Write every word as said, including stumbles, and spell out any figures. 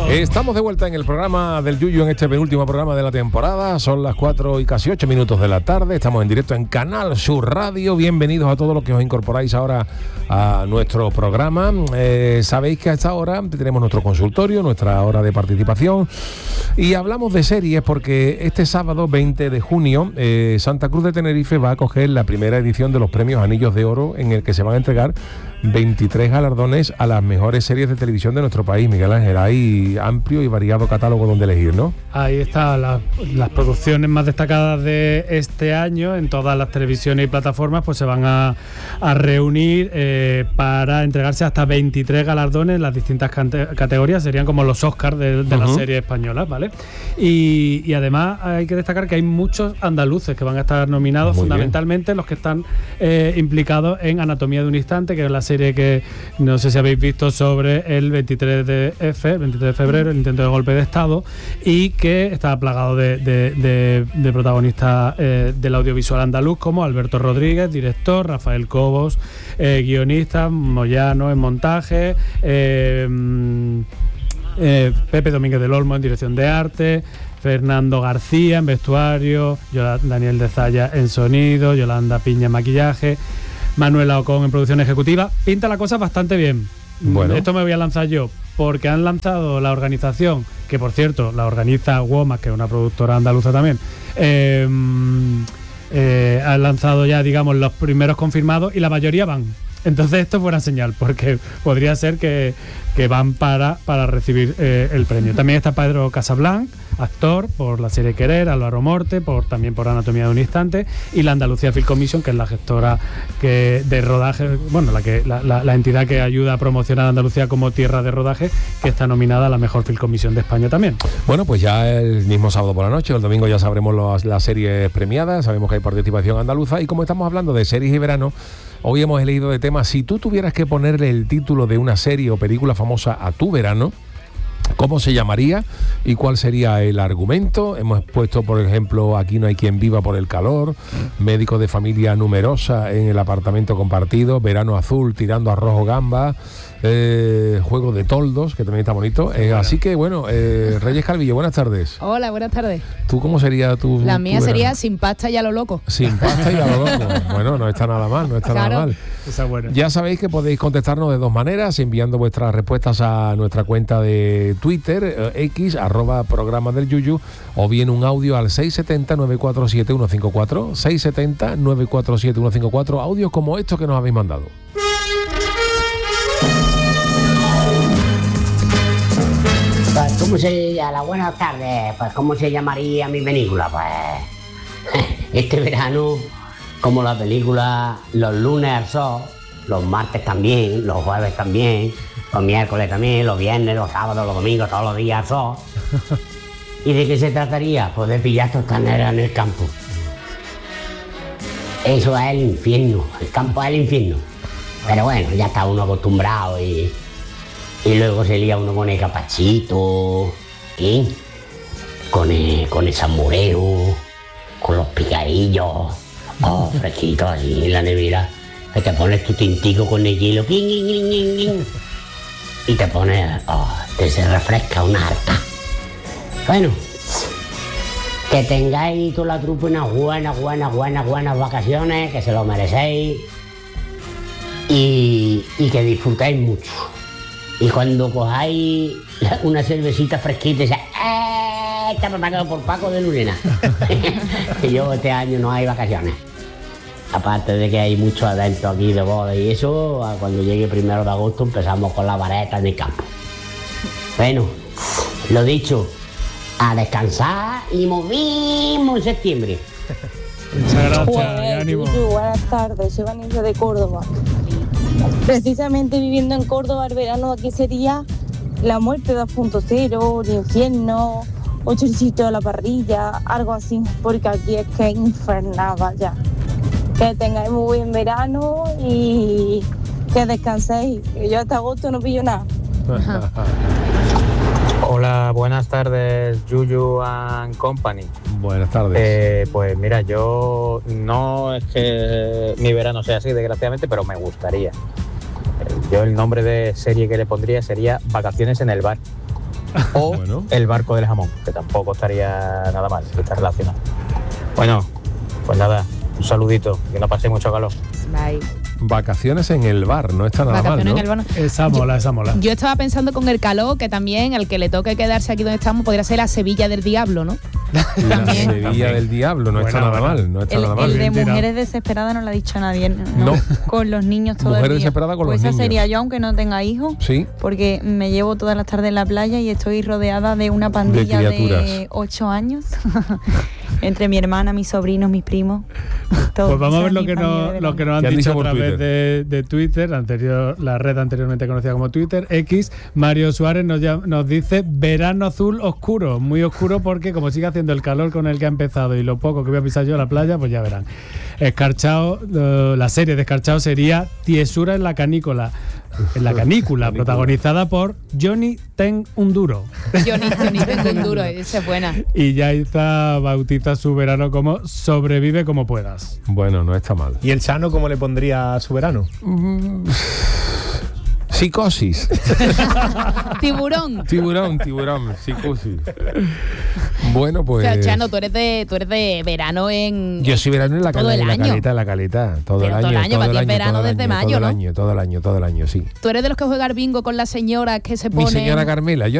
Estamos de vuelta en el programa del Yuyu, en este penúltimo programa de la temporada. Son las cuatro y casi ocho minutos de la tarde. Estamos en directo en Canal Sur Radio. Bienvenidos a todos los que os incorporáis ahora a nuestro programa. Eh, sabéis que a esta hora tenemos nuestro consultorio, nuestra hora de participación, y hablamos de series porque este sábado veinte de junio eh, Santa Cruz de Tenerife va a acoger la primera edición de los premios Anillos de Oro, en el que se van a entregar veintitrés galardones a las mejores series de televisión de nuestro país. Miguel Ángel, hay amplio y variado catálogo donde elegir, ¿no? Ahí están la, las producciones más destacadas de este año en todas las televisiones y plataformas, pues se van a, a reunir eh, para entregarse hasta veintitrés galardones en las distintas cante- categorías. Serían como los Oscars de, de uh-huh. las series españolas, ¿vale? Y, y además hay que destacar que hay muchos andaluces que van a estar nominados. Muy fundamentalmente bien. Los que están eh, implicados en Anatomía de un Instante, que es la serie que no sé si habéis visto sobre el veintitrés de febrero, el intento de golpe de Estado, y que está plagado de, de, de, de protagonistas eh, del audiovisual andaluz, como Alberto Rodríguez, director, Rafael Cobos, eh, guionista, Moyano en montaje, eh, eh, Pepe Domínguez del Olmo en dirección de arte, Fernando García en vestuario, Daniel de Zaya en sonido, Yolanda Piña en maquillaje, Manuela Ocón en producción ejecutiva. Pinta la cosa bastante bien. Bueno. Esto me voy a lanzar yo, porque han lanzado la organización, que por cierto la organiza WOMAD, que es una productora andaluza también, eh, eh, han lanzado ya, digamos, los primeros confirmados y la mayoría van. Entonces esto es buena señal, porque podría ser que, que van para, para recibir eh, el premio. También está Pedro Casablanc, actor, por la serie Querer, Álvaro Morte, por, también por Anatomía de un Instante, y la Andalucía Film Commission, que es la gestora que, de rodaje, bueno, la, que, la, la, la entidad que ayuda a promocionar a Andalucía como tierra de rodaje, que está nominada a la mejor Film Commission de España también. Bueno, pues ya el mismo sábado por la noche, el domingo ya sabremos los, las series premiadas, sabemos que hay participación andaluza, y como estamos hablando de series y verano, hoy hemos elegido de tema, si tú tuvieras que ponerle el título de una serie o película famosa a tu verano, ¿cómo se llamaría y cuál sería el argumento? Hemos puesto, por ejemplo, Aquí no hay quien viva por el calor, Médico de familia numerosa en el apartamento compartido, Verano azul tirando a rojo gamba, eh, Juego de toldos, que también está bonito. Eh, así que, bueno, eh, Reyes Calvillo, buenas tardes. Hola, buenas tardes. ¿Tú cómo sería tu La mía tu sería Sin pasta y a lo loco. Sin pasta y a lo loco. Bueno, no está nada mal, no está claro. nada mal. Esa es buena. Ya sabéis que podéis contestarnos de dos maneras, enviando vuestras respuestas a nuestra cuenta de Twitter, eh, X, arroba programa del Yuyu, o bien un audio al seis siete cero, nueve cuatro siete, uno cinco cuatro, seis siete cero, nueve cuatro siete, uno cinco cuatro, audios como estos que nos habéis mandado. Pues, ¿cómo se llama? Buenas tardes. Pues, ¿cómo se llamaría mi película? Pues, este verano, como la película Los lunes al sol, los martes también, los jueves también, los miércoles también, los viernes, los sábados, los domingos, todos los días al sol. ¿Y de qué se trataría? Pues de pillar tostaneras en el campo. Eso es el infierno, el campo es el infierno. Pero bueno, ya está uno acostumbrado y... Y luego se lía uno con el capachito, ¿eh? con, el, con el salmorero, con los picadillos, oh, fresquito así en la nevera, que te pones tu tintico con el hielo, ¡quin, quin, quin, quin, quin! Y te pones, oh, te se refresca una harta. Bueno, que tengáis toda la trupe unas buenas, buenas, buenas, buenas vacaciones, que se lo merecéis y, y que disfrutéis mucho. Y cuando cojáis una cervecita fresquita, y dices, ¡eh! Está preparado por Paco de Lurena. Que yo este año no hay vacaciones. Aparte de que hay muchos eventos aquí de boda y eso, cuando llegue primero de agosto empezamos con la vareta en el campo. Bueno, lo dicho, a descansar y movimos en septiembre. Muchas gracias, pues, ánimo. Buenas tardes, soy Vanessa de Córdoba. Precisamente viviendo en Córdoba, el verano aquí sería La muerte dos punto cero, El infierno, o Choricito a la parrilla, algo así, porque aquí es que es infernal, vaya. Que tengáis muy buen verano y que descanséis, que yo hasta agosto no pillo nada. Hola, buenas tardes, Yuyu and Company. Buenas tardes. Eh, pues mira, yo no es que mi verano sea así, desgraciadamente, pero me gustaría. Yo el nombre de serie que le pondría sería Vacaciones en el bar. O Bueno. el barco del jamón, que tampoco estaría nada mal, si está relacionado. Bueno, pues nada, un saludito, que no pase mucho calor. Bye. Vacaciones en el bar, no está nada mal, Vacaciones ¿no? en el bono. Esa mola, esa mola. Yo estaba pensando con el calor que también el que le toque quedarse aquí donde estamos podría ser la Sevilla del Diablo, ¿no? La También. Sevilla del Diablo, no está Buena, nada buena. mal, no está El, nada el mal. de Bien tirado. Mujeres Desesperadas no lo ha dicho nadie, ¿no? No. Con los niños todo Mujer el día. desesperada con pues los esa niños. sería yo, aunque no tenga hijos, Sí, porque me llevo todas las tardes en la playa y estoy rodeada de una pandilla de, criaturas. ocho años. Entre mi hermana, mis sobrinos, mis primos. Todos. Pues vamos a Esa ver es lo mi que, familia nos, de lo que nos han ¿Qué han dicho dicho a por través de, de Twitter, anterior, la red anteriormente conocida como Twitter, X. Mario Suárez nos, ya- nos dice verano azul oscuro, muy oscuro porque como sigue haciendo el calor con el que ha empezado y lo poco que voy a pisar yo a la playa, pues ya verán. Escarchao, eh, la serie de Escarchao sería Tiesura en la canícula, en la canícula, protagonizada por Johnny Ten Unduro. Johnny, Johnny tengo un duro, esa es buena. Y Yaiza bautiza su verano como Sobrevive como puedas. bueno, no está mal. ¿Y el Chano cómo le pondría a su verano? Psicosis. Tiburón. Tiburón, tiburón, psicosis. Bueno, O pues... sea, Chano, tú eres de, tú eres de verano en... Yo soy verano en la, todo cala- el en la año. caleta, en la caleta. Todo Pero el año, todo el año, para ti es el verano todo el desde año, mayo, todo el ¿no? año, todo el año, todo el año, sí. Tú eres de los que juega al bingo con las señoras que se Mi ponen... señora Carmela, yo